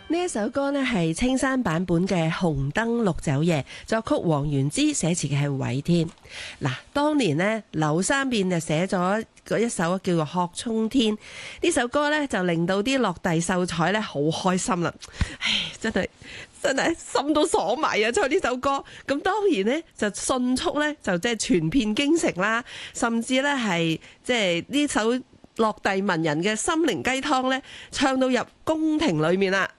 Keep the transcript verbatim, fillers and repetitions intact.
呢一首歌呢係青山版本嘅《紅燈綠酒夜》，作曲黃元之，寫詞嘅係韋天。嗱，當年呢，劉三變就寫咗嗰一首叫做《鶴沖天》，呢首歌呢就令到啲落第秀才呢好開心啦。唉，真係真係心都鎖埋啊！唱呢首歌，咁當然呢，就迅速呢，就即係傳遍京城啦，甚至呢係即係呢首落第文人嘅心靈雞湯呢，唱到入宮廷裏面啦。